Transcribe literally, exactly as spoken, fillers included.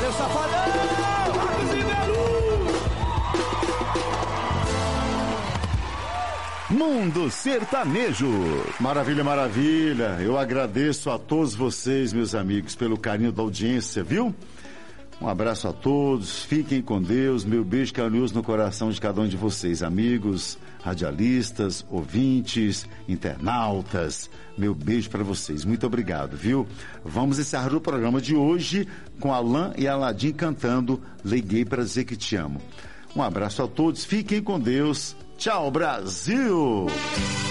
Valeu, Safadão! Marcos Ribeiro! Mundo Sertanejo. Maravilha, maravilha. Eu agradeço a todos vocês, meus amigos, pelo carinho da audiência, viu? Um abraço a todos, fiquem com Deus, meu beijo carinhoso no coração de cada um de vocês, amigos, radialistas, ouvintes, internautas, meu beijo para vocês, muito obrigado, viu? Vamos encerrar o programa de hoje com Alain e Aladim cantando Liguei para Dizer Que Te Amo. Um abraço a todos, fiquem com Deus, tchau Brasil!